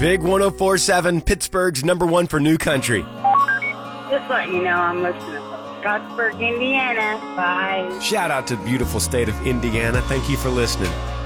Big 104.7, Pittsburgh's number one for new country. Just letting you know I'm listening from Scottsburg, Indiana. Bye. Shout out to the beautiful state of Indiana. Thank you for listening.